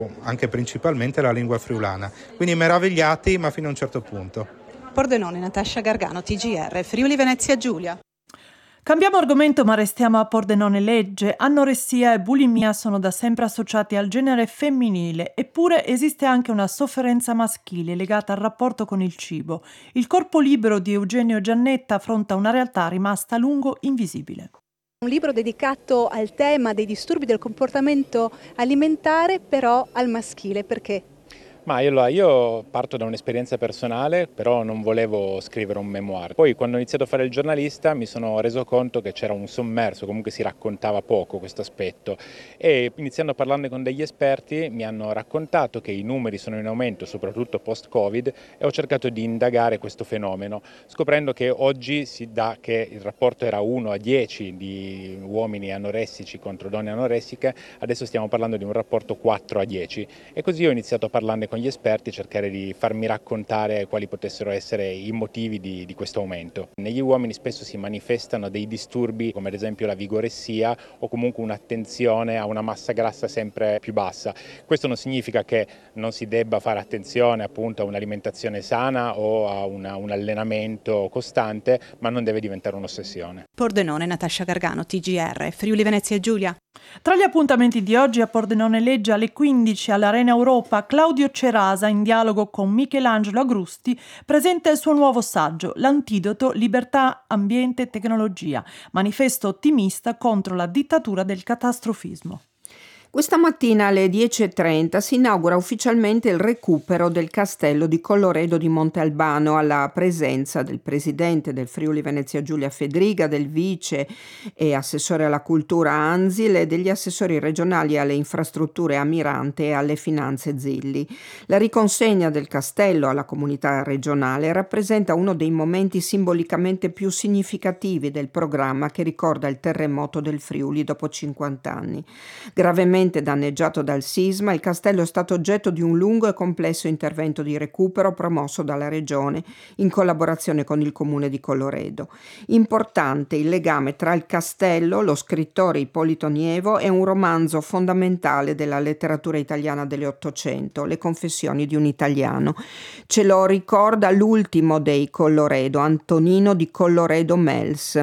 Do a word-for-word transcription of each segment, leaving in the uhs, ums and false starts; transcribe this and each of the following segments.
anche principalmente la lingua friulana. Quindi meravigliati, ma fino a un certo punto. Pordenone, Natascia Gargano, T G R, Friuli Venezia Giulia. Cambiamo argomento, ma restiamo a Pordenone Legge. Anoressia e bulimia sono da sempre associati al genere femminile, eppure esiste anche una sofferenza maschile legata al rapporto con il cibo. Il corpo libero di Eugenio Giannetta affronta una realtà rimasta a lungo invisibile. Un libro dedicato al tema dei disturbi del comportamento alimentare, però al maschile. Perché? Ma io, allora, io parto da un'esperienza personale, però non volevo scrivere un memoir. Poi quando ho iniziato a fare il giornalista mi sono reso conto che c'era un sommerso, comunque si raccontava poco questo aspetto, e iniziando a parlarne con degli esperti mi hanno raccontato che i numeri sono in aumento, soprattutto post-Covid, e ho cercato di indagare questo fenomeno, scoprendo che oggi si dà che il rapporto era uno a dieci di uomini anoressici contro donne anoressiche, adesso stiamo parlando di un rapporto quattro a dieci, e così ho iniziato a parlarne con gli esperti, cercare di farmi raccontare quali potessero essere i motivi di, di questo aumento. Negli uomini spesso si manifestano dei disturbi come ad esempio la vigoressia o comunque un'attenzione a una massa grassa sempre più bassa. Questo non significa che non si debba fare attenzione appunto a un'alimentazione sana o a una, un allenamento costante, ma non deve diventare un'ossessione. Pordenone, Natascia Gargano, T G R, Friuli Venezia Giulia. Tra gli appuntamenti di oggi a Pordenone Legge alle quindici all'Arena Europa, Claudio Cerasa, in dialogo con Michelangelo Agrusti, presenta il suo nuovo saggio, L'antidoto, libertà, ambiente e tecnologia, manifesto ottimista contro la dittatura del catastrofismo. Questa mattina alle dieci e trenta si inaugura ufficialmente il recupero del castello di Colloredo di Monte Albano alla presenza del presidente del Friuli Venezia Giulia Fedriga, del vice e assessore alla cultura Anzil e degli assessori regionali alle infrastrutture Amirante e alle finanze Zilli. La riconsegna del castello alla comunità regionale rappresenta uno dei momenti simbolicamente più significativi del programma che ricorda il terremoto del Friuli dopo cinquanta anni. Gravemente danneggiato dal sisma, il castello è stato oggetto di un lungo e complesso intervento di recupero promosso dalla Regione in collaborazione con il Comune di Colloredo. Importante il legame tra il castello, lo scrittore Ippolito Nievo e un romanzo fondamentale della letteratura italiana dell'Ottocento, Le confessioni di un italiano. Ce lo ricorda l'ultimo dei Colloredo, Antonino di Colloredo Mels.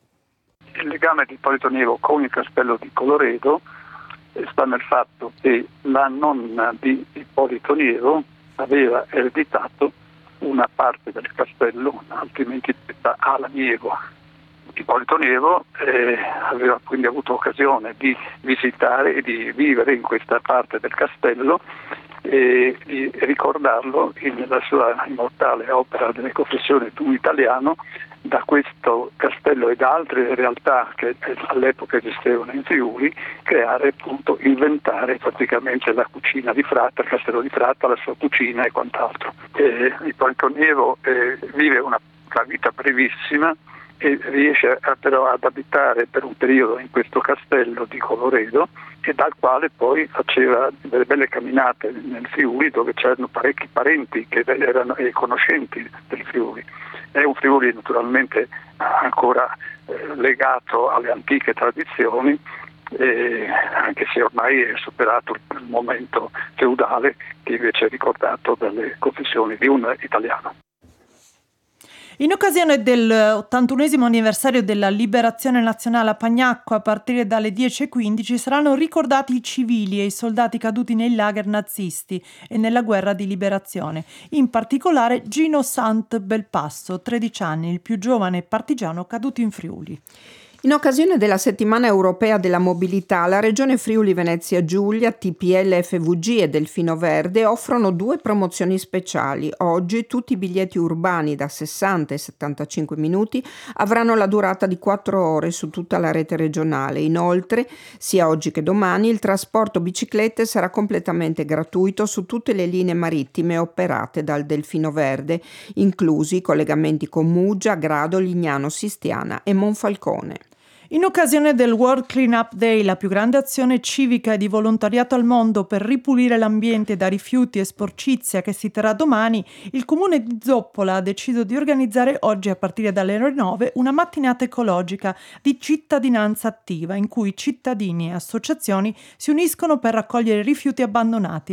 Il legame di Ippolito Nievo con il castello di Colloredo sta nel fatto che la nonna di Ippolito Nievo aveva ereditato una parte del castello, altrimenti detta Ala Nievo. Ippolito Nievo eh, aveva quindi avuto occasione di visitare e di vivere in questa parte del castello e di ricordarlo nella sua immortale opera delle confessioni di un italiano. Da questo castello e da altre realtà che all'epoca esistevano in Friuli, creare appunto, inventare praticamente la cucina di Fratta, il castello di Fratta, la sua cucina e quant'altro. Eh, Ippolito Nievo eh, vive una, una vita brevissima e riesce a, però ad abitare per un periodo in questo castello di Colloredo e dal quale poi faceva delle belle camminate nel Friuli dove c'erano parecchi parenti che erano e conoscenti del Friuli. È un Friuli naturalmente ancora eh, legato alle antiche tradizioni, eh, anche se ormai è superato il momento feudale che invece è ricordato dalle confessioni di un italiano. In occasione dell'ottantunesimo anniversario della liberazione nazionale a Pagnacco, a partire dalle dieci e quindici saranno ricordati i civili e i soldati caduti nei lager nazisti e nella guerra di liberazione, in particolare Gino Sant Belpasso, tredici anni, il più giovane partigiano caduto in Friuli. In occasione della settimana europea della mobilità, la Regione Friuli Venezia Giulia, T P L F V G e Delfino Verde offrono due promozioni speciali. Oggi tutti i biglietti urbani da sessanta e settantacinque minuti avranno la durata di quattro ore su tutta la rete regionale. Inoltre, sia oggi che domani, il trasporto biciclette sarà completamente gratuito su tutte le linee marittime operate dal Delfino Verde, inclusi i collegamenti con Muggia, Grado, Lignano, Sistiana e Monfalcone. In occasione del World Cleanup Day, la più grande azione civica e di volontariato al mondo per ripulire l'ambiente da rifiuti e sporcizia che si terrà domani, il comune di Zoppola ha deciso di organizzare oggi a partire dalle ore nove una mattinata ecologica di cittadinanza attiva in cui cittadini e associazioni si uniscono per raccogliere rifiuti abbandonati